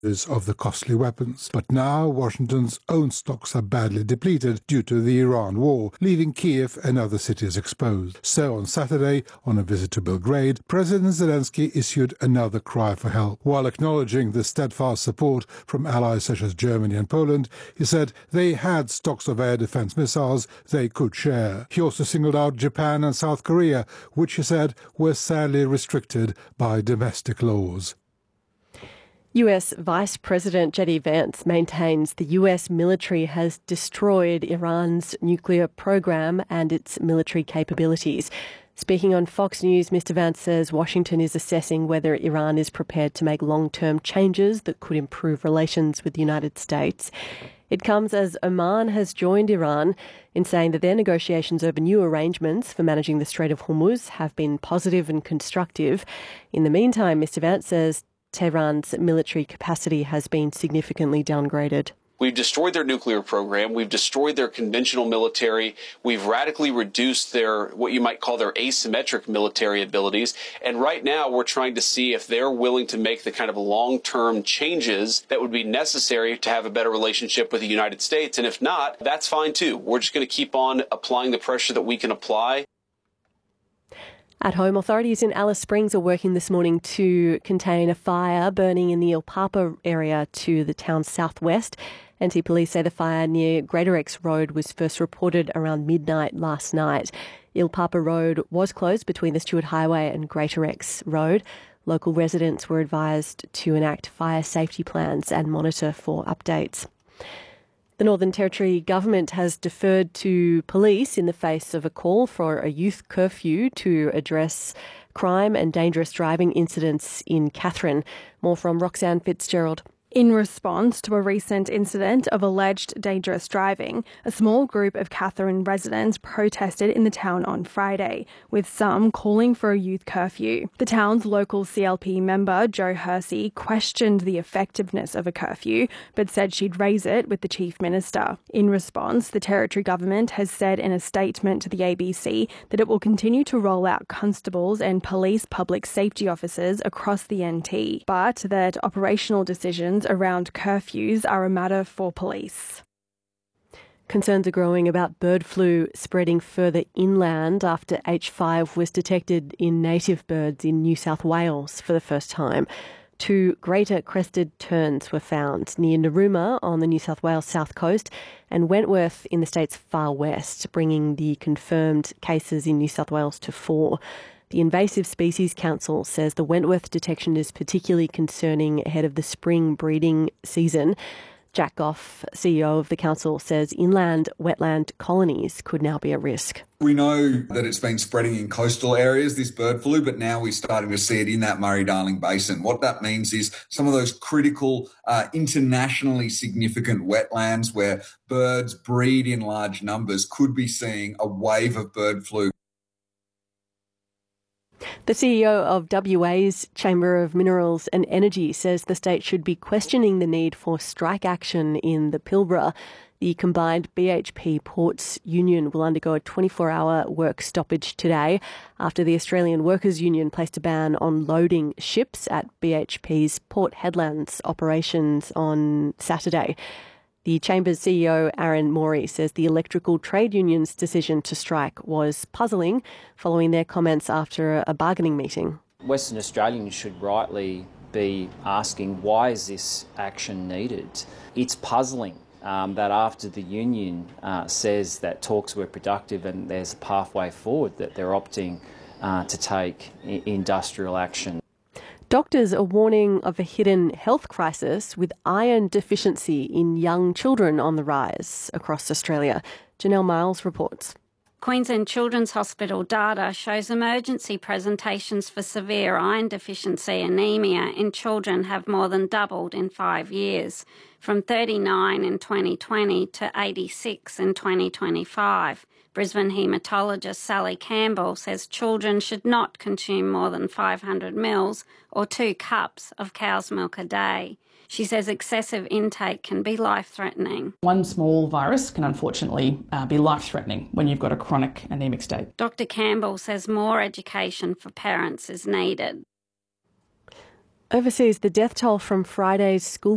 of the costly weapons. But now Washington's own stocks are badly depleted due to the Iran war, leaving Kiev and other cities exposed. So on Saturday, on a visit to Belgrade, President Zelensky issued another cry for help. While acknowledging the steadfast support from allies such as Germany and Poland, he said they had stocks of air defense missiles they could share. He also singled out Japan and South Korea, which he said were sadly restricted by domestic laws. US Vice President J.D. Vance maintains the US military has destroyed Iran's nuclear program and its military capabilities. Speaking on Fox News, Mr. Vance says Washington is assessing whether Iran is prepared to make long-term changes that could improve relations with the United States. It comes as Oman has joined Iran in saying that their negotiations over new arrangements for managing the Strait of Hormuz have been positive and constructive. In the meantime, Mr. Vance says Tehran's military capacity has been significantly downgraded. We've destroyed their nuclear program. We've destroyed their conventional military. We've radically reduced their, what you might call their asymmetric military abilities. And right now we're trying to see if they're willing to make the kind of long-term changes that would be necessary to have a better relationship with the United States. And if not, that's fine too. We're just going to keep on applying the pressure that we can apply. At home, authorities in Alice Springs are working this morning to contain a fire burning in the Il Papa area to the town's southwest. NT Police say the fire near Greater X Road was first reported around midnight last night. Il Papa Road was closed between the Stewart Highway and Greater X Road. Local residents were advised to enact fire safety plans and monitor for updates. The Northern Territory government has deferred to police in the face of a call for a youth curfew to address crime and dangerous driving incidents in Katherine. More from Roxanne Fitzgerald. In response to a recent incident of alleged dangerous driving, a small group of Katherine residents protested in the town on Friday, with some calling for a youth curfew. The town's local CLP member, Jo Hersey, questioned the effectiveness of a curfew, but said she'd raise it with the Chief Minister. In response, the Territory government has said in a statement to the ABC that it will continue to roll out constables and police public safety officers across the NT, but that operational decisions around curfews are a matter for police. Concerns are growing about bird flu spreading further inland after H5 was detected in native birds in New South Wales for the first time. 2 greater crested terns were found near Narooma on the New South Wales south coast and Wentworth in the state's far west, bringing the confirmed cases in New South Wales to 4. The Invasive Species Council says the Wentworth detection is particularly concerning ahead of the spring breeding season. Jack Goff, CEO of the council, says inland wetland colonies could now be at risk. We know that it's been spreading in coastal areas, this bird flu, but now we're starting to see it in that Murray-Darling Basin. What that means is some of those critical, internationally significant wetlands where birds breed in large numbers could be seeing a wave of bird flu. The CEO of WA's Chamber of Minerals and Energy says the state should be questioning the need for strike action in the Pilbara. The combined BHP Ports Union will undergo a 24-hour work stoppage today after the Australian Workers' Union placed a ban on loading ships at BHP's Port Hedlands operations on Saturday. The Chamber's CEO, Aaron Morey, says the electrical trade union's decision to strike was puzzling following their comments after a bargaining meeting. Western Australians should rightly be asking, why is this action needed? It's puzzling that after the union says that talks were productive and there's a pathway forward, that they're opting to take industrial action. Doctors are warning of a hidden health crisis with iron deficiency in young children on the rise across Australia. Janelle Miles reports. Queensland Children's Hospital data shows emergency presentations for severe iron deficiency anemia in children have more than doubled in 5 years, from 39 in 2020 to 86 in 2025. Brisbane haematologist Sally Campbell says children should not consume more than 500 mils or 2 cups of cow's milk a day. She says excessive intake can be life-threatening. One small virus can unfortunately be life-threatening when you've got a chronic anemic state. Dr Campbell says more education for parents is needed. Overseas, the death toll from Friday's school